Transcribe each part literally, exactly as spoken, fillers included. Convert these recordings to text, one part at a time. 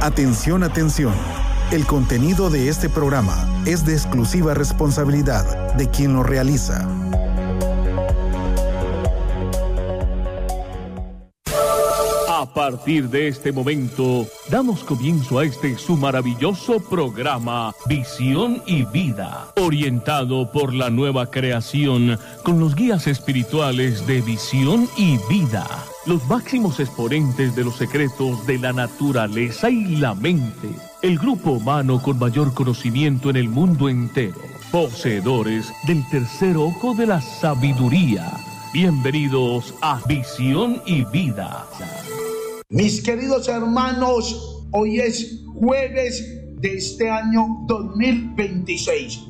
Atención, atención. El contenido de este programa es de exclusiva responsabilidad de quien lo realiza. A partir de este momento, damos comienzo a este su maravilloso programa Visión y Vida, orientado por la nueva creación con los guías espirituales de Visión y Vida, los máximos exponentes de los secretos de la naturaleza y la mente, el grupo humano con mayor conocimiento en el mundo entero, poseedores del tercer ojo de la sabiduría. Bienvenidos a Visión y Vida. Mis queridos hermanos, hoy es jueves de este año dos mil veintiséis.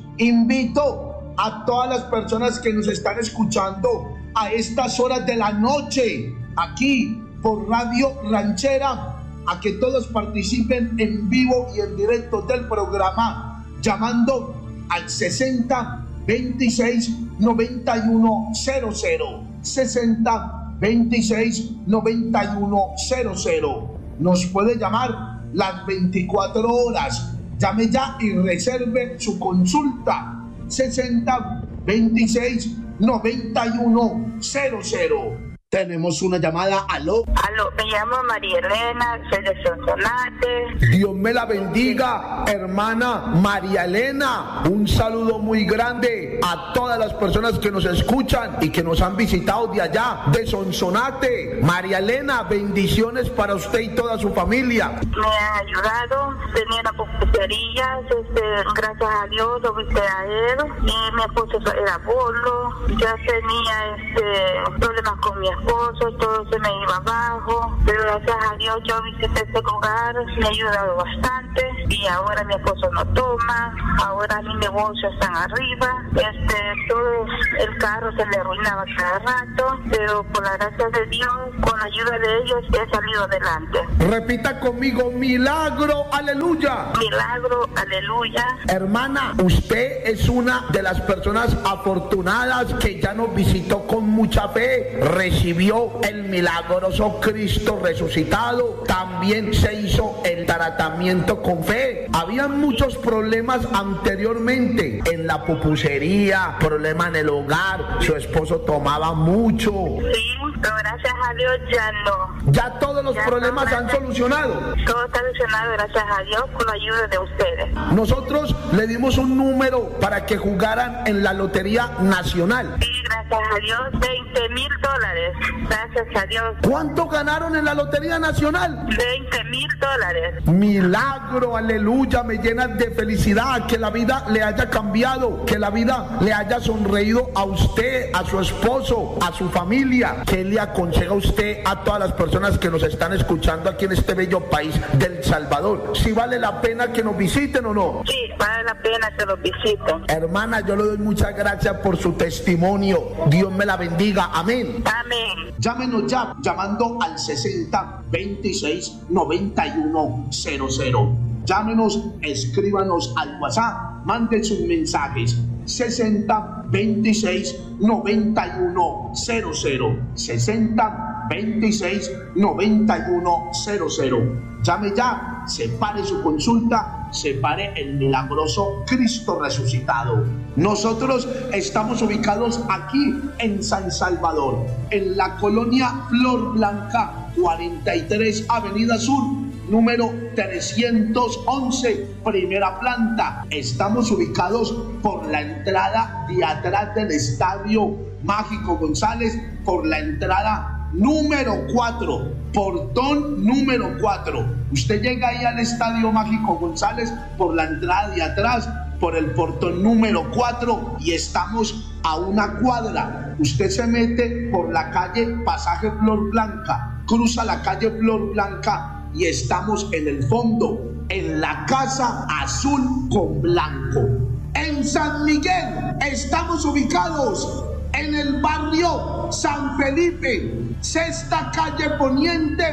Invito a todas las personas que nos están escuchando a estas horas de la noche, aquí por Radio Ranchera, a que todos participen en vivo y en directo del programa, llamando al sesenta veintiséis noventa y uno cero cero, sesenta veintiséis noventa y uno cero cero. Nos puede llamar las veinticuatro horas. Llame ya y reserve su consulta. sesenta veintiséis noventa y uno cero cero. Tenemos una llamada. Aló. Aló, me llamo María Elena, soy de Sonsonate. Dios me la bendiga, hermana María Elena. Un saludo muy grande a todas las personas que nos escuchan y que nos han visitado de allá, de Sonsonate. María Elena, bendiciones para usted y toda su familia. Me han ayudado, tenía una pupusería, este, gracias a Dios lo visité a él. Y mi esposo era bolo, ya tenía este, problemas con mi esposo. Todo se me iba abajo, pero gracias a Dios yo visité este lugar, me ha ayudado bastante y ahora mi esposo no toma, ahora mis negocios están arriba, este, todo el carro se le arruinaba cada rato, pero por la gracia de Dios, con la ayuda de ellos he salido adelante. Repita conmigo, milagro, aleluya. Milagro, aleluya. Hermana, usted es una de las personas afortunadas que ya nos visitó con mucha fe, recibió el milagroso Cristo resucitado, también se hizo el tratamiento con fe. Habían muchos problemas anteriormente en la pupusería, problema en el hogar, su esposo tomaba mucho. Sí, pero gracias a Dios ya no. Ya todos los ya problemas no, han solucionado. Todo está solucionado gracias a Dios con la ayuda de ustedes. Nosotros le dimos un número para que jugaran en la Lotería Nacional. Sí, gracias a Dios, veinte mil dólares. Gracias a Dios. ¿Cuánto ganaron en la Lotería Nacional? veinte mil dólares. Milagro, aleluya, me llena de felicidad que la vida le haya cambiado, que la vida le haya sonreído a usted, a su esposo, a su familia. ¿Qué le aconseja usted a todas las personas que nos están escuchando aquí en este bello país del Salvador? ¿Si vale la pena que nos visiten o no? Sí, vale la pena que nos visiten. Hermana, yo le doy muchas gracias por su testimonio. Dios me la bendiga. Amén. Amén. Llámenos ya, llamando al sesenta veintiséis noventa y uno cero cero. Llámenos, escríbanos al WhatsApp, manden sus mensajes. sesenta veintiséis noventa y uno cero cero. sesenta veintiséis noventa y uno cero cero. Llame ya, separe su consulta, separe el milagroso Cristo resucitado. Nosotros estamos ubicados aquí en San Salvador, en la colonia Flor Blanca, cuarenta y tres Avenida Sur, número trescientos once, primera planta. Estamos ubicados por la entrada de atrás del Estadio Mágico González, por la entrada número cuatro, portón número cuatro. Usted llega ahí al Estadio Mágico González por la entrada de atrás, por el portón número cuatro, y estamos a una cuadra. Usted se mete por la calle Pasaje Flor Blanca, cruza la calle Flor Blanca y estamos en el fondo, en la casa azul con blanco. En San Miguel estamos ubicados en el barrio San Felipe, sexta calle poniente,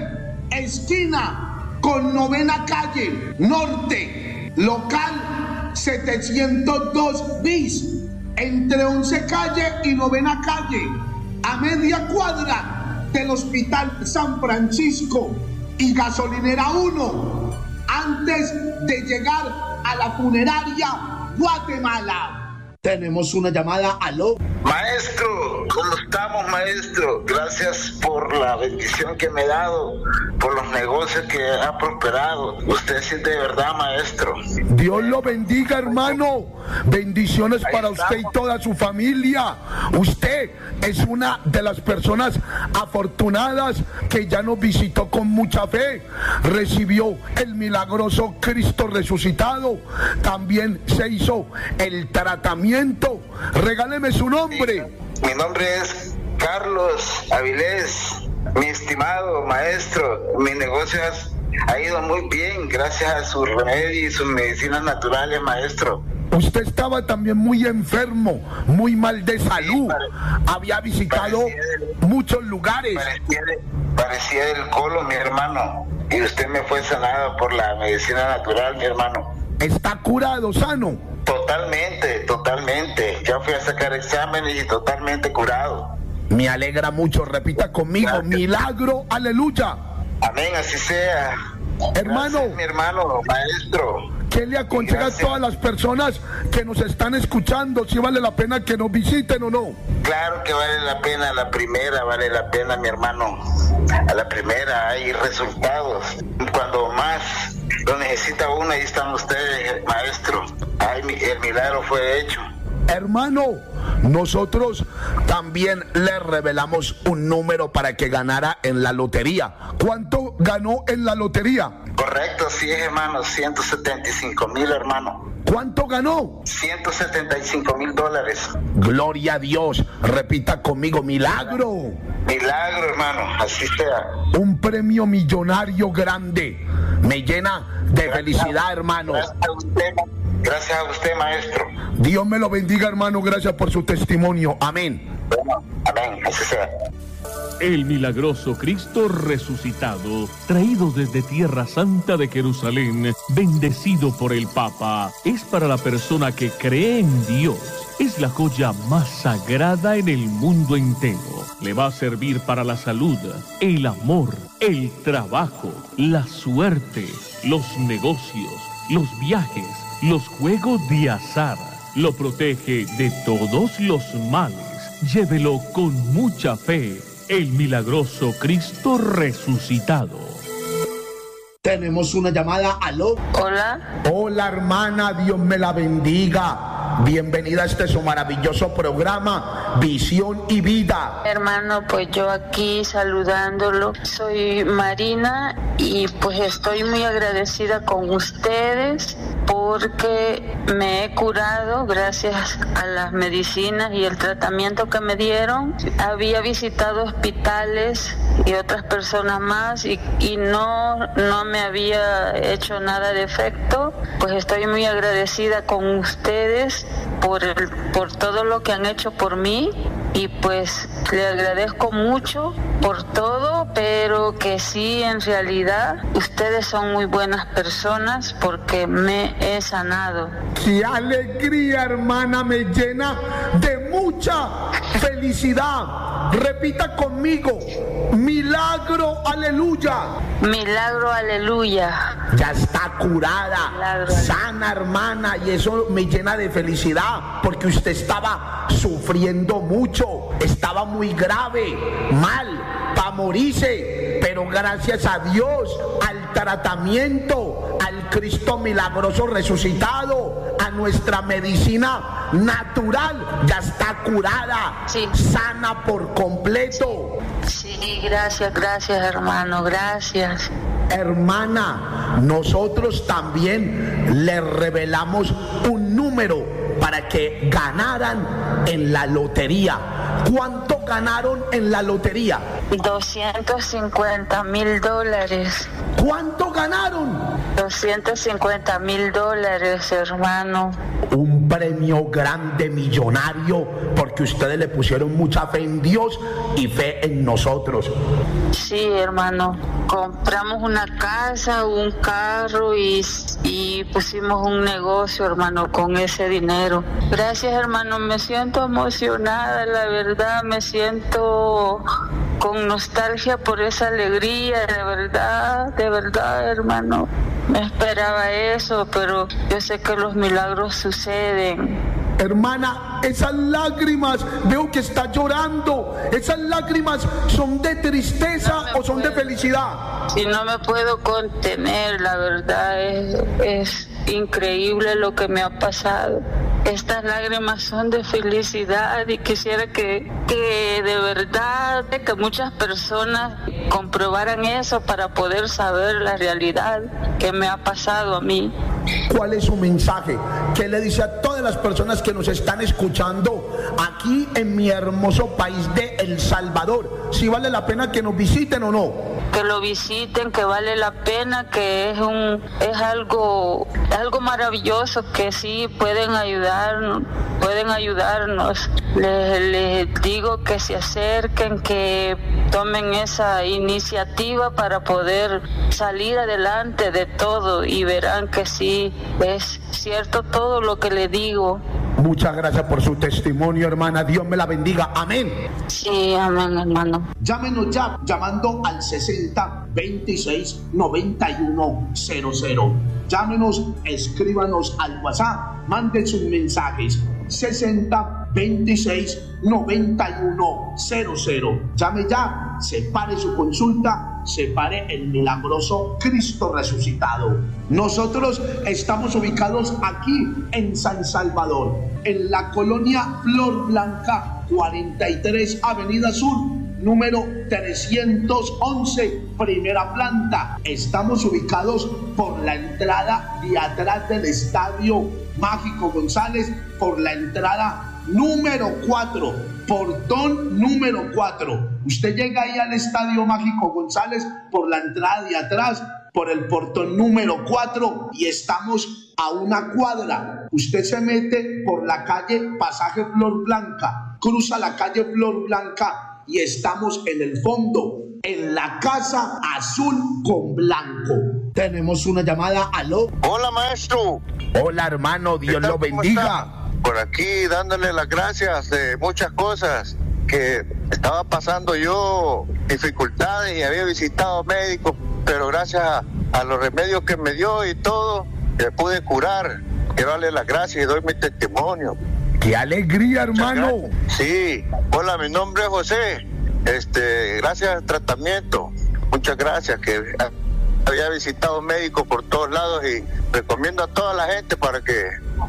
esquina con novena calle norte, local setecientos dos bis, entre once calle y novena calle, a media cuadra del Hospital San Francisco y Gasolinera uno, antes de llegar a la funeraria Guatemala. Tenemos una llamada. Aló. Maestro, ¿cómo estamos, maestro? Gracias por la bendición que me ha dado, por los negocios que ha prosperado. Usted sí de verdad, maestro. Dios lo bendiga, hermano. Bendiciones Ahí para estamos. Usted y toda su familia. Usted es una de las personas afortunadas que ya nos visitó con mucha fe. Recibió el milagroso Cristo resucitado. También se hizo el tratamiento. Regáleme su nombre. Mi nombre es Carlos Avilés. Mi estimado maestro, mi negocio ha ido muy bien gracias a sus remedios y sus medicinas naturales, maestro. Usted estaba también muy enfermo, muy mal de salud. Sí, pare, Había visitado del, muchos lugares. Parecía, de, parecía del colon, mi hermano. Y usted me fue sanado por la medicina natural, mi hermano. ¿Está curado, sano? Totalmente, totalmente. Ya fui a sacar exámenes y totalmente curado. Me alegra mucho. Repita conmigo. Gracias. Milagro, aleluya. Amén, así sea. Hermano. Gracias, mi hermano, maestro. ¿Qué le aconseja a todas las personas que nos están escuchando? ¿Si vale la pena que nos visiten o no? Claro que vale la pena, la primera vale la pena, mi hermano. A la primera hay resultados. Cuando más lo necesita uno, ahí están ustedes, maestro. Ay, el milagro fue hecho. Hermano, nosotros también le revelamos un número para que ganara en la lotería. ¿Cuánto ganó en la lotería? Correcto, sí, hermano, ciento setenta y cinco mil, hermano. ¿Cuánto ganó? ciento setenta y cinco mil dólares. Gloria a Dios. Repita conmigo, milagro. Milagro, hermano, así sea. Un premio millonario grande. Me llena de gracias, felicidad, hermano. Gracias a usted, gracias a usted, maestro. Dios me lo bendiga, hermano. Gracias por su testimonio. Amén. Bueno, amén, así sea. El milagroso Cristo resucitado, traído desde Tierra Santa de Jerusalén, bendecido por el Papa, es para la persona que cree en Dios. Es la joya más sagrada en el mundo entero. Le va a servir para la salud, el amor, el trabajo, la suerte, los negocios, los viajes, los juegos de azar. Lo protege de todos los males. Llévelo con mucha fe. El milagroso Cristo resucitado. Tenemos una llamada. Aló. Hola. Hola, hermana, Dios me la bendiga. Bienvenida a este su maravilloso programa, Visión y Vida. Hermano, pues yo aquí saludándolo. Soy Marina y pues estoy muy agradecida con ustedes porque me he curado gracias a las medicinas y el tratamiento que me dieron. Había visitado hospitales y otras personas más y, y no, no me había hecho nada de efecto. Pues estoy muy agradecida con ustedes por, el, por todo lo que han hecho por mí y pues le agradezco mucho por todo, pero que sí, en realidad ustedes son muy buenas personas porque me he sanado. ¡Qué alegría, hermana! Me llena de mucha felicidad. Repita conmigo, milagro, aleluya. Milagro, aleluya. Ya está curada, milagro, sana, hermana, y eso me llena de felicidad porque usted estaba sufriendo mucho, estaba muy grave, mal, para morirse, pero gracias a Dios, al tratamiento, al Cristo milagroso resucitado, a nuestra medicina natural, ya está curada, sí, sana por completo. Sí, gracias, gracias, hermano, gracias. Hermana, nosotros también le revelamos un número para que ganaran en la lotería. ¿Cuánto ganaron en la lotería? doscientos cincuenta mil dólares. ¿Cuánto ganaron? doscientos cincuenta mil dólares, hermano. Un premio grande, millonario, porque ustedes le pusieron mucha fe en Dios y fe en nosotros. Sí, hermano. Compramos una casa, un carro y, y pusimos un negocio, hermano, con ese dinero. Gracias, hermano. Me siento emocionada, la verdad. Me siento con nostalgia por esa alegría, de verdad, de verdad, hermano. Me esperaba eso, pero yo sé que los milagros suceden. Hermana, esas lágrimas, veo que está llorando. ¿Esas lágrimas son de tristeza no o son puedo, de felicidad? Si no me puedo contener, la verdad es, es increíble lo que me ha pasado. Estas lágrimas son de felicidad y quisiera que, que de verdad, que muchas personas comprobaran eso para poder saber la realidad que me ha pasado a mí. ¿Cuál es su mensaje? ¿Qué le dice a todas las personas que nos están escuchando aquí en mi hermoso país de El Salvador? ¿Si vale la pena que nos visiten o no? Que lo visiten, que vale la pena, que es un es algo algo maravilloso, que sí pueden ayudar, pueden ayudarnos. Les, les digo que se acerquen, que tomen esa iniciativa para poder salir adelante de todo y verán que sí es cierto todo lo que le digo. Muchas gracias por su testimonio, hermana. Dios me la bendiga. Amén. Sí, amén, hermano. Llámenos ya, llamando al sesenta, veintiséis, noventa y uno cero cero. Llámenos, escríbanos al WhatsApp, manden sus mensajes. sesenta, veintiséis, noventa y uno cero cero. Llame ya, separe su consulta, separe el milagroso Cristo resucitado. Nosotros estamos ubicados aquí en San Salvador, en la colonia Flor Blanca, cuarenta y tres Avenida Sur, número trescientos once, primera planta. Estamos ubicados por la entrada de atrás del Estadio Mágico González, por la entrada número cuatro, portón número cuatro. Usted llega ahí al Estadio Mágico González por la entrada de atrás, por el portón número cuatro, y estamos a una cuadra. Usted se mete por la calle Pasaje Flor Blanca, cruza la calle Flor Blanca y estamos en el fondo, en la casa azul con blanco. Tenemos una llamada. Aló. Hola, maestro. Hola, hermano. Dios lo bendiga. Por aquí dándole las gracias de muchas cosas que estaba pasando yo, dificultades, y había visitado médicos, pero gracias a, a los remedios que me dio y todo, me pude curar. Quiero darle las gracias y doy mi testimonio. ¡Qué alegría, hermano! Sí. Hola, mi nombre es José. Este, gracias al tratamiento. Muchas gracias, que había visitado médicos por todos lados, y recomiendo a toda la gente para que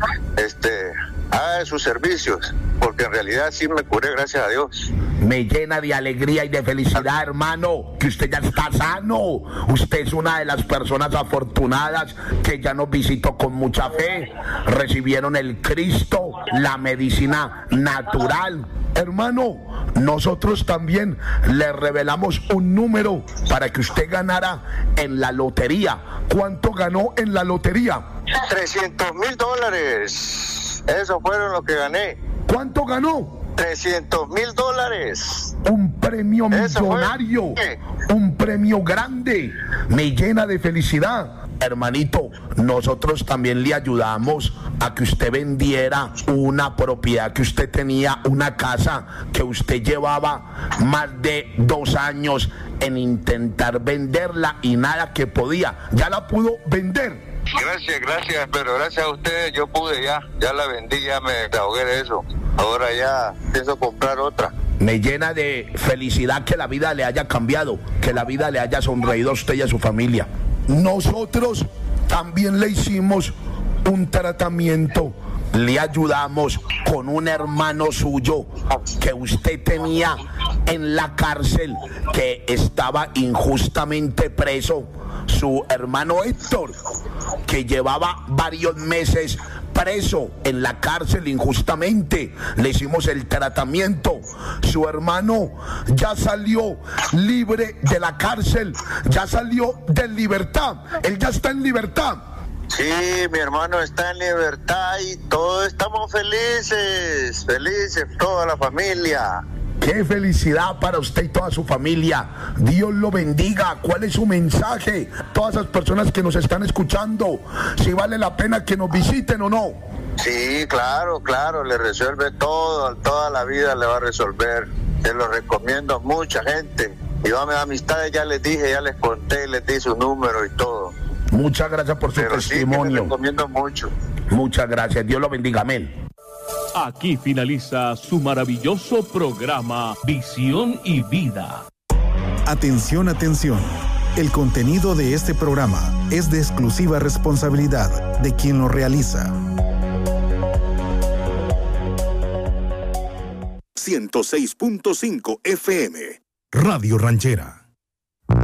este haga sus servicios, porque en realidad sí me curé, gracias a Dios. Me llena de alegría y de felicidad, hermano, que usted ya está sano. Usted es una de las personas afortunadas que ya nos visitó con mucha fe. Recibieron el Cristo, la medicina natural. Hermano, nosotros también le revelamos un número para que usted ganara en la lotería. ¿Cuánto ganó en la lotería? trescientos mil dólares. Eso fueron lo que gané. ¿Cuánto ganó? trescientos mil dólares. Un premio millonario. Un premio grande. Me llena de felicidad. Hermanito, nosotros también le ayudamos a que usted vendiera una propiedad que usted tenía, una casa que usted llevaba más de dos años en intentar venderla y nada que podía. Ya la pudo vender. Gracias, gracias, pero gracias a ustedes yo pude ya, ya la vendí, ya me desahogué de eso. Ahora ya pienso comprar otra. Me llena de felicidad que la vida le haya cambiado, que la vida le haya sonreído a usted y a su familia. Nosotros también le hicimos un tratamiento, le ayudamos con un hermano suyo que usted tenía en la cárcel, que estaba injustamente preso, su hermano Héctor, que llevaba varios meses preso en la cárcel injustamente. Le hicimos el tratamiento. Su hermano ya salió libre de la cárcel, ya salió de libertad. Él ya está en libertad. Sí, mi hermano está en libertad y todos estamos felices, felices, toda la familia. ¡Qué felicidad para usted y toda su familia! Dios lo bendiga. ¿Cuál es su mensaje? Todas esas personas que nos están escuchando, si vale la pena que nos visiten o no. Sí, claro, claro, le resuelve todo, toda la vida le va a resolver. Se lo recomiendo a mucha gente. Yo a mis amistades ya les dije, ya les conté, les di su número y todo. Muchas gracias por su Pero testimonio. Sí, que les recomiendo mucho. Muchas gracias. Dios lo bendiga. Amén. Aquí finaliza su maravilloso programa Visión y Vida. Atención, atención. El contenido de este programa es de exclusiva responsabilidad de quien lo realiza. ciento seis punto cinco F M Radio Ranchera.